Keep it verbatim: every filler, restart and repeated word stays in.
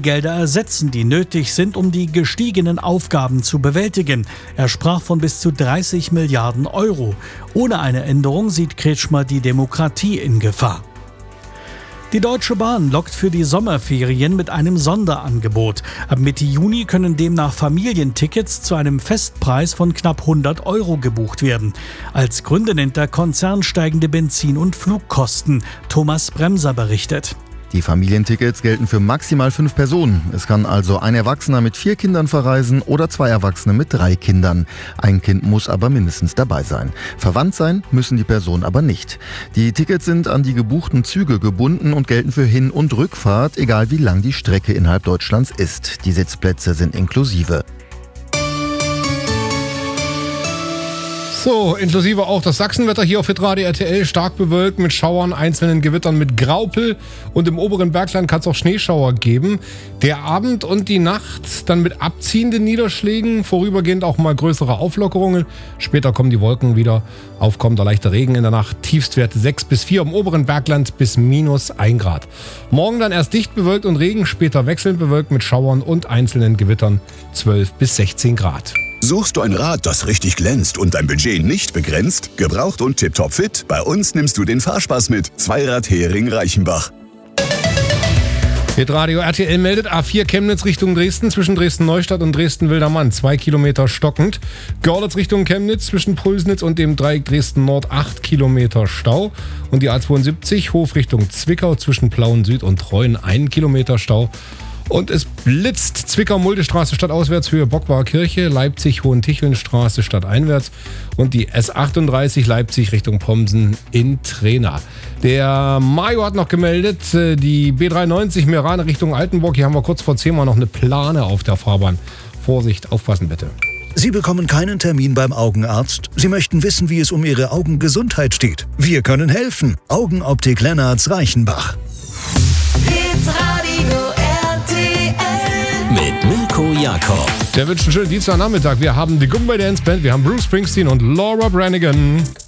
Gelder ersetzen, die nötig sind, um die gestiegenen Aufgaben zu bewältigen. Er sprach von bis zu dreißig Milliarden Euro. Ohne eine Änderung sieht Kretschmer die Demokratie in Gefahr. Die Deutsche Bahn lockt für die Sommerferien mit einem Sonderangebot. Ab Mitte Juni können demnach Familientickets zu einem Festpreis von knapp hundert Euro gebucht werden. Als Gründe nennt der Konzern steigende Benzin- und Flugkosten. Thomas Bremser berichtet. Die Familientickets gelten für maximal fünf Personen. Es kann also ein Erwachsener mit vier Kindern verreisen oder zwei Erwachsene mit drei Kindern. Ein Kind muss aber mindestens dabei sein. Verwandt sein müssen die Personen aber nicht. Die Tickets sind an die gebuchten Züge gebunden und gelten für Hin- und Rückfahrt, egal wie lang die Strecke innerhalb Deutschlands ist. Die Sitzplätze sind inklusive. So, inklusive auch das Sachsenwetter hier auf Hitradio R T L. Stark bewölkt mit Schauern, einzelnen Gewittern mit Graupel. Und im oberen Bergland kann es auch Schneeschauer geben. Der Abend und die Nacht dann mit abziehenden Niederschlägen. Vorübergehend auch mal größere Auflockerungen. Später kommen die Wolken wieder. Aufkommender leichter Regen in der Nacht. Tiefstwerte sechs bis vier. Im oberen Bergland bis minus ein Grad. Morgen dann erst dicht bewölkt und Regen. Später wechselnd bewölkt mit Schauern und einzelnen Gewittern. zwölf bis sechzehn Grad. Suchst du ein Rad, das richtig glänzt und dein Budget nicht begrenzt? Gebraucht und tipptopp fit? Bei uns nimmst du den Fahrspaß mit. Zweirad Hering Reichenbach. Hitradio R T L meldet A vier Chemnitz Richtung Dresden zwischen Dresden-Neustadt und Dresden-Wildermann. Zwei Kilometer stockend. Görlitz Richtung Chemnitz zwischen Pulsnitz und dem Dreieck Dresden-Nord. Acht Kilometer Stau. Und die A zweiundsiebzig Hof Richtung Zwickau zwischen Plauen Süd und Treuen. Ein Kilometer Stau. Und es blitzt Zwickau-Muldestraße stadtauswärts, Höhe Bockbarer Kirche, Leipzig-Hohentichelnstraße stadteinwärts und die S achtunddreißig Leipzig Richtung Pomsen in Trena. Der Mario hat noch gemeldet, die B dreiundneunzig Meerane Richtung Altenburg, hier haben wir kurz vor zehn Mal noch eine Plane auf der Fahrbahn. Vorsicht, aufpassen bitte. Sie bekommen keinen Termin beim Augenarzt. Sie möchten wissen, wie es um Ihre Augengesundheit steht. Wir können helfen. Augenoptik Lennartz Reichenbach. Mit Mirko Jakob. Der wünscht einen schönen Dienstagnachmittag. Wir haben die Gumbay Dance Band, wir haben Bruce Springsteen und Laura Branigan.